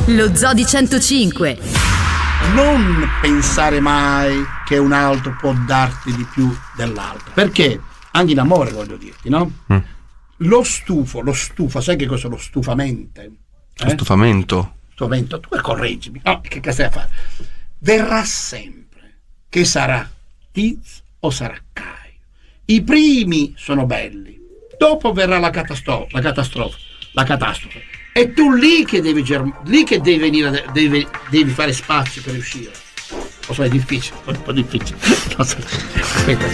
Lo Zoo di 105. Non pensare mai che un altro può darti di più dell'altro, perché anche in amore, voglio dirti, no? Lo stufo, sai che cos'è lo stufamento? Lo stufamento? Stufamento, tu correggimi, no, che stai a fare? Verrà sempre, che sarà Tiz o sarà Caio. I primi sono belli, dopo verrà la catastrofe, e tu lì che devi venire, devi fare spazio per uscire. Lo so, è difficile, un po' difficile.